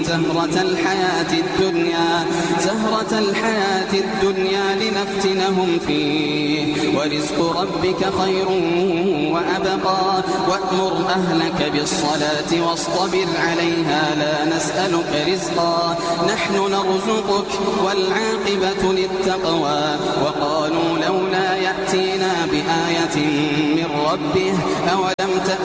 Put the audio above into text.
زهرة الحياة الدنيا لنفتنهم فيه ورزق ربك خير وأبقى وأمر أهلك بالصلاة واصطبر عليها لا نسألك رزقا نحن نرزقك والعاقبة للتقوى وقالوا لولا يأتينا بآية من ربه أولم